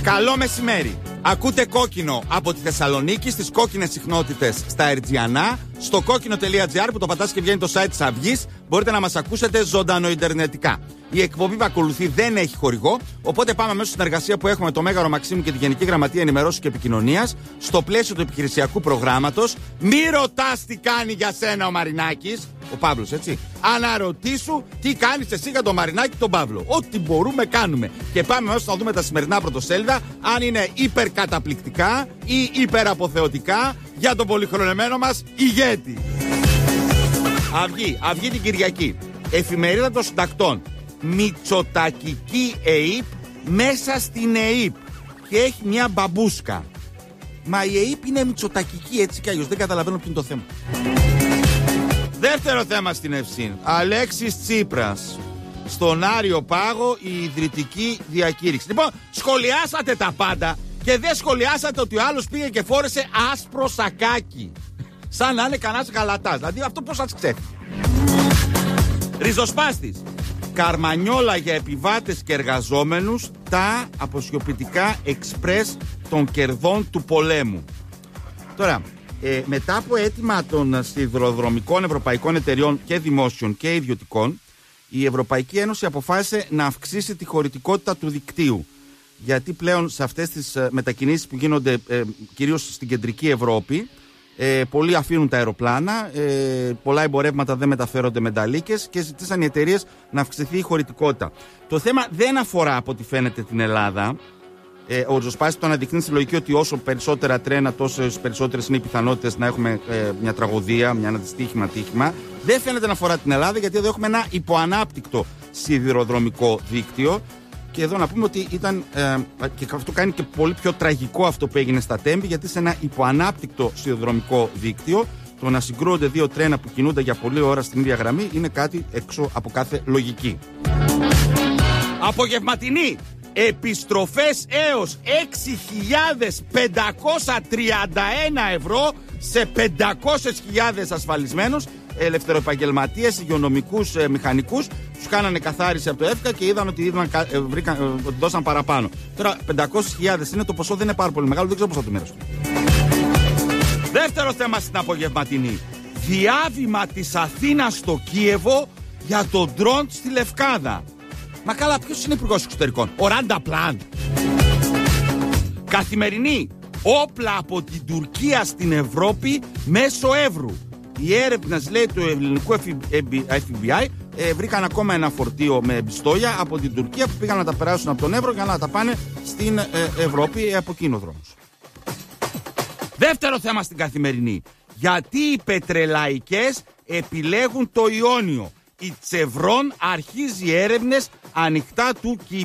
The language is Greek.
Καλό μεσημέρι. Ακούτε Κόκκινο από τη Θεσσαλονίκη στις κόκκινες συχνότητες στα Ερτζιανά. Στο κόκκινο.gr που το πατάς και βγαίνει το site της Αυγής, μπορείτε να μας ακούσετε ζωντανοιντερνετικά. Η εκπομπή που ακολουθεί δεν έχει χορηγό, οπότε πάμε αμέσως στην εργασία που έχουμε με το Μέγαρο Μαξίμου και τη Γενική Γραμματεία Ενημερώσεως και Επικοινωνίας στο πλαίσιο του επιχειρησιακού προγράμματος. Μη ρωτάς τι κάνει για σένα ο Μαρινάκης, ο Παύλος, έτσι. Αναρωτήσου τι κάνεις εσύ για τον Μαρινάκη τον Παύλο. Ό,τι μπορούμε κάνουμε. Και πάμε αμέσως να δούμε τα σημερινά πρωτοσέλιδα, αν είναι υπερκαταπληκτικά ή υπεραποθεωτικά για τον πολυχρονεμένο μας ηγέτη. Αυγή την Κυριακή. Εφημερίδα των Συντακτών. Μητσοτακική ΕΥΠ μέσα στην ΕΥΠ. Και έχει μια μπαμπούσκα. Μα η ΕΥΠ είναι μητσοτακική έτσι κι αλλιώς. Δεν καταλαβαίνω ποιο είναι το θέμα. Δεύτερο θέμα στην Ευσύν. Αλέξης Τσίπρας. Στον Άριο Πάγο η ιδρυτική διακήρυξη. Λοιπόν, σχολιάσατε τα πάντα και δεν σχολιάσατε ότι ο άλλος πήγε και φόρεσε άσπρο σακάκι. Σαν να είναι κανένας γαλατάς. Δηλαδή αυτό πώς σας ξέρει. Ριζοσπάστης. Καρμανιόλα για επιβάτες και εργαζόμενους. Τα αποσιοποιητικά εξπρές των κερδών του πολέμου. Τώρα, μετά από αίτημα των σιδηροδρομικών ευρωπαϊκών εταιριών και δημόσιων και ιδιωτικών, η Ευρωπαϊκή Ένωση αποφάσισε να αυξήσει τη χωρητικότητα του δικτύου. Γιατί πλέον σε αυτές τις μετακινήσεις που γίνονται κυρίως στην κεντρική Ευρώπη, πολλοί αφήνουν τα αεροπλάνα, πολλά εμπορεύματα δεν μεταφέρονται με νταλίκες και ζητήσαν οι εταιρείες να αυξηθεί η χωρητικότητα. Το θέμα δεν αφορά από ό,τι φαίνεται την Ελλάδα. Ο Ριζοσπάστης το αναδεικνύει στη λογική ότι όσο περισσότερα τρένα, τόσο περισσότερες είναι οι πιθανότητες να έχουμε μια τραγωδία, ένα τύχημα. Δεν φαίνεται να αφορά την Ελλάδα, γιατί εδώ έχουμε ένα υποανάπτυκτο σιδηροδρομικό δίκτυο. Και εδώ να πούμε ότι ήταν, και αυτό κάνει και πολύ πιο τραγικό αυτό που έγινε στα Τέμπη, γιατί σε ένα υποανάπτυκτο σιδηροδρομικό δίκτυο, το να συγκρούονται δύο τρένα που κινούνται για πολλή ώρα στην ίδια γραμμή είναι κάτι έξω από κάθε λογική. Απογευματινή. Επιστροφές έως 6.531 ευρώ σε 500.000 ασφαλισμένους ελευθεροεπαγγελματίες, υγειονομικούς, μηχανικούς. Τους κάνανε καθάριση από το ΕΦΚΑ και είδαν ότι δώσαν παραπάνω. Τώρα 500.000 είναι, το ποσό δεν είναι πάρα πολύ μεγάλο, δεν ξέρω πώς θα το μοιραστούν. Δεύτερο θέμα στην απογευματινή. Διάβημα της Αθήνας στο Κίεβο για τον ντρόουν στη Λευκάδα. Μα καλά, ποιος είναι υπουργός εξωτερικών? Ο Ράντα Πλάν. Καθημερινή. Όπλα από την Τουρκία στην Ευρώπη μέσω Εύρου. Οι έρευνες, λέει, του ελληνικού FBI βρήκαν ακόμα ένα φορτίο με πιστόλια από την Τουρκία που πήγαν να τα περάσουν από τον Εύρο για να τα πάνε στην Ευρώπη από εκείνο δρόμος. Δεύτερο θέμα στην Καθημερινή. Γιατί οι πετρελαϊκές επιλέγουν το Ιόνιο? Η Τσεβρόν αρχίζει έρευνες ανοιχτά του